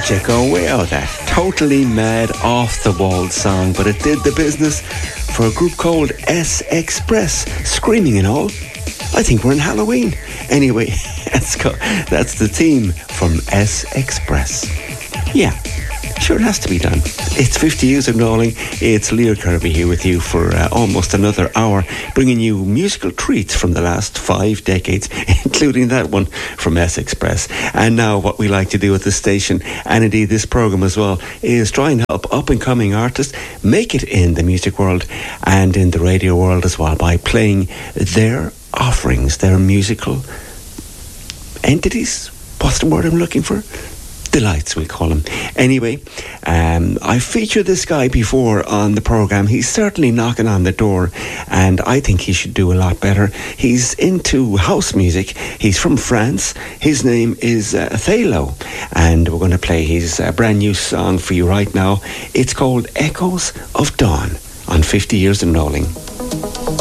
let you go without that totally mad, off-the-wall song, but it did the business for a group called S Express, screaming and all. I think we're in Halloween. Anyway, that's the theme from S Express. Yeah, sure it has to be done. It's 50 years of knowing. It's Lear Kirby here with you for almost another hour, bringing you musical treats from the last 5 decades, including that one from S Express. And now what we like to do at this station, and indeed this programme as well, is try and help up-and-coming artists make it in the music world and in the radio world as well by playing their offerings, their musical entities. What's the word I'm looking for? Delights, we call him. Anyway, I featured this guy before on the programme. He's certainly knocking on the door, and I think he should do a lot better. He's into house music. He's from France. His name is Thalo, and we're going to play his brand new song for you right now. It's called Echoes of Dawn on 50 Years and Rolling.